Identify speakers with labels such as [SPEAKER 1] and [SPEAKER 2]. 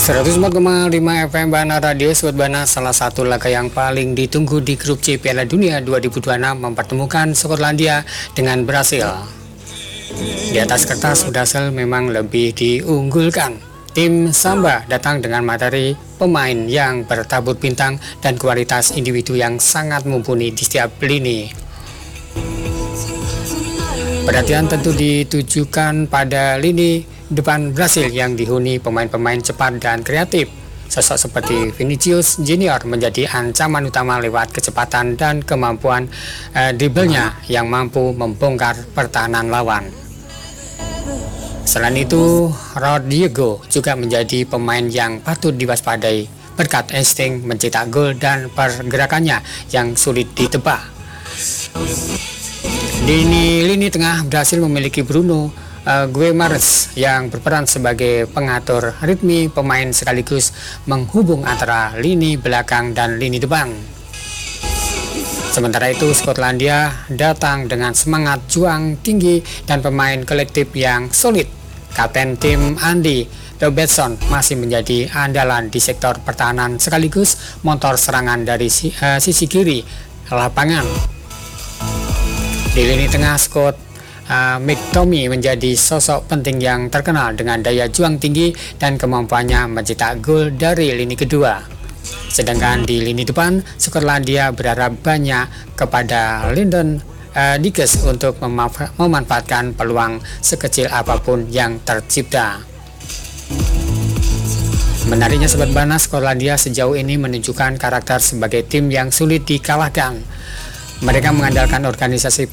[SPEAKER 1] 104,5 FM Bana Radio Sobat Bana, salah satu laga yang paling ditunggu di grup C Piala Dunia 2026 mempertemukan Skotlandia dengan Brasil. Di atas kertas Brasil memang lebih diunggulkan. Tim Samba datang dengan materi pemain yang bertabur bintang dan kualitas individu yang sangat mumpuni di setiap lini. Perhatian tentu ditujukan pada lini depan Brasil yang dihuni pemain-pemain cepat dan kreatif. Sosok seperti Vinicius Junior menjadi ancaman utama lewat kecepatan dan kemampuan dribblenya yang mampu membongkar pertahanan lawan. Selain itu, Rodrigo juga menjadi pemain yang patut diwaspadai berkat insting mencetak gol dan pergerakannya yang sulit ditebak. Di lini tengah Brasil memiliki Bruno Guimarães yang berperan sebagai pengatur ritme pemain sekaligus menghubung antara lini belakang dan lini depan. Sementara itu Skotlandia datang dengan semangat juang tinggi dan pemain kolektif yang solid. Kapten tim Andy Robertson masih menjadi andalan di sektor pertahanan sekaligus motor serangan dari sisi kiri lapangan. Di lini tengah McTominay menjadi sosok penting yang terkenal dengan daya juang tinggi dan kemampuannya mencetak gol dari lini kedua. Sedangkan di lini depan, Skotlandia berharap banyak kepada Lyndon Dykes untuk memanfaatkan peluang sekecil apapun yang tercipta. Menariknya Sobat Bana, Skotlandia sejauh ini menunjukkan karakter sebagai tim yang sulit dikalahkan. Mereka mengandalkan organisasi